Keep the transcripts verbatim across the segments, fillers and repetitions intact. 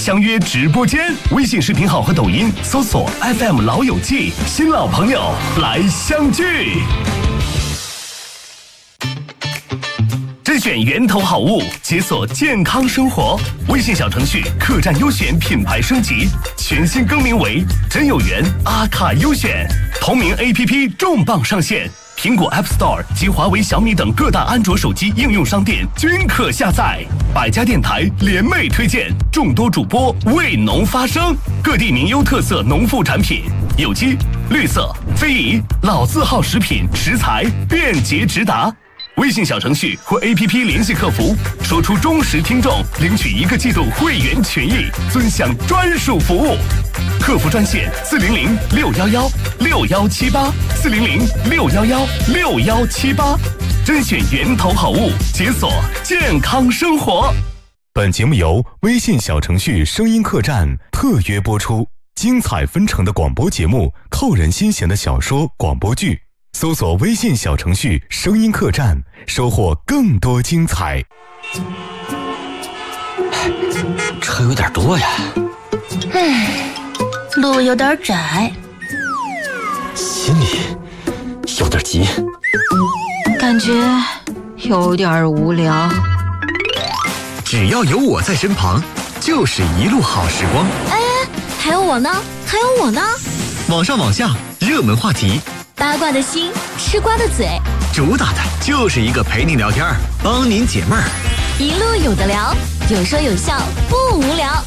相约直播间，微信视频号和抖音搜索 F M 老友记，新老朋友来相聚。甄选源头好物，解锁健康生活。微信小程序客栈优选品牌升级，全新更名为真有缘阿卡优选。同名 A P P 重磅上线，苹果 App Store 及华为、小米等各大安卓手机应用商店均可下载。百家电台联袂推荐，众多主播为农发声，各地名优特色农副产品，有机、绿色、非遗、老字号食品食材便捷直达。微信小程序或 A P P 联系客服，说出忠实听众领取一个季度会员权益，尊享专属服务。客服专线四零零六幺幺六幺七八四零零六幺幺六幺七八，甄选源头好物，解锁健康生活。 本节目由微信小程序声音客栈特约播出，精彩纷呈的广播节目，扣人心弦的小说广播剧。搜索微信小程序声音客栈，收获更多精彩。 车有点多呀， 唉，路有点窄， 心里有点急， 感觉有点无聊。 只要有我在身旁，就是一路好时光。 哎，还有我呢，还有我呢。 网上网下，热门话题， 八卦的心，吃瓜的嘴， 主打的就是一个陪你聊天，帮您解闷儿， 一路有的聊，有说有笑，不无聊。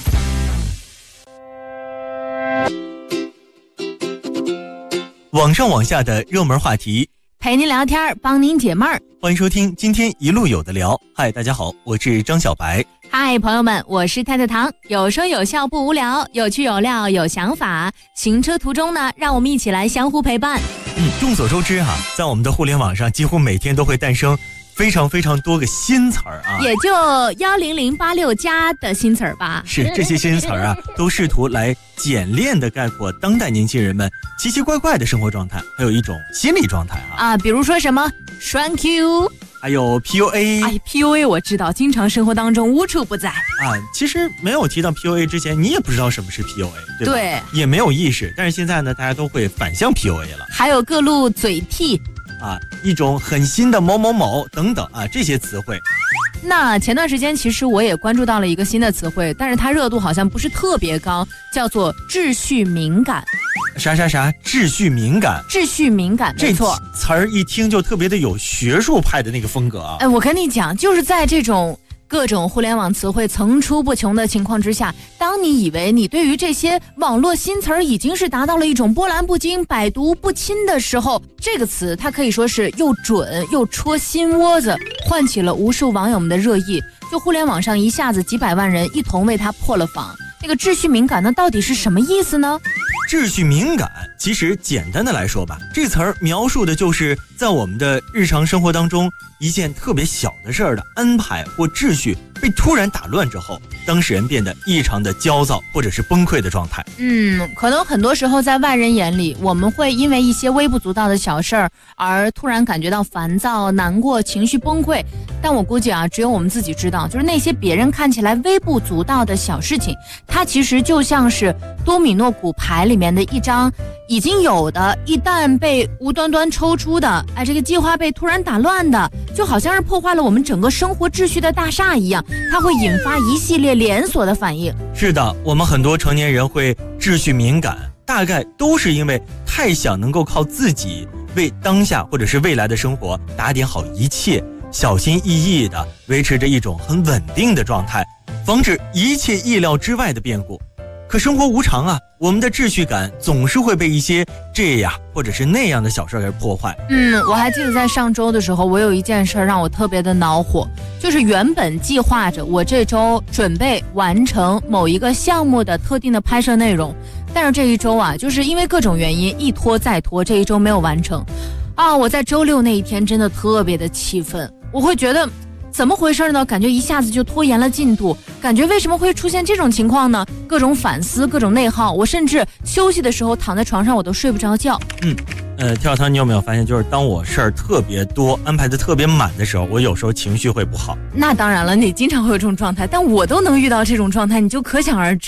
网上网下的热门话题， 陪您聊天，帮您解闷儿。 欢迎收听今天一路有的聊。嗨，大家好，我是张小白。 嗨，朋友们，我是太太糖，有说有笑不无聊，有趣有料有想法。行车途中呢，让我们一起来相互陪伴。 嗯，众所周知啊，在我们的互联网上，几乎每天都会诞生非常非常多个新词儿啊， 也就幺零零八六加的新词儿吧。 是这些新词儿啊，都试图来简练的概括当代年轻人们奇奇怪怪的生活状态，还有一种心理状态啊。 啊，比如说什么栓 Q， 还有 P U A。 哎 ，P U A 我知道，经常生活当中无处不在啊。其实没有提到 P U A 之前，你也不知道什么是 P U A， 对吧？ 对， 也没有意识。但是现在呢，大家都会反向 P U A 了。 还有各路嘴替。 啊，一种很新的某某某等等啊，这些词汇。 那前段时间其实我也关注到了一个新的词汇，但是它热度好像不是特别高，叫做秩序敏感。 啥啥啥？秩序敏感？ 秩序敏感，没错。 这词儿一听就特别的有学术派的那个风格啊。 哎，我跟你讲，就是在这种各种互联网词汇层出不穷的情况之下，当你以为你对于这些网络新词儿已经是达到了一种波澜不惊、百毒不侵的时候，这个词它可以说是又准又戳心窝子，唤起了无数网友们的热议。就互联网上一下子几百万人一同为它破了防。那个秩序敏感，那到底是什么意思呢？ 秩序敏感，其实简单的来说吧，这词儿描述的就是在我们的日常生活当中一件特别小的事儿的安排或秩序被突然打乱之后，当事人变得异常的焦躁或者是崩溃的状态。 嗯，可能很多时候在外人眼里，我们会因为一些微不足道的小事儿而突然感觉到烦躁、难过、情绪崩溃。但我估计啊，只有我们自己知道，就是那些别人看起来微不足道的小事情，它其实就像是多米诺骨牌里面的一张已经有的，一旦被无端端抽出的，哎，这个计划被突然打乱的，就好像是破坏了我们整个生活秩序的大厦一样，它会引发一系列连锁的反应。 是的，我们很多成年人会秩序敏感，大概都是因为太想能够靠自己为当下或者是未来的生活打点好一切，小心翼翼地维持着一种很稳定的状态，防止一切意料之外的变故。可生活无常啊，我们的秩序感总是会被一些这样或者是那样的小事而破坏。 嗯，我还记得在上周的时候，我有一件事让我特别的恼火，就是原本计划着我这周准备完成某一个项目的特定的拍摄内容，但是这一周啊，就是因为各种原因一拖再拖，这一周没有完成啊。我在周六那一天真的特别的气愤，我会觉得怎么回事呢？感觉一下子就拖延了进度，感觉为什么会出现这种情况呢？各种反思，各种内耗，我甚至休息的时候躺在床上我都睡不着觉。 嗯，呃，跳跳，你有没有发现，就是当我事儿特别多，安排的特别满的时候，我有时候情绪会不好。 那当然了，你经常会有这种状态，但我都能遇到这种状态，你就可想而知。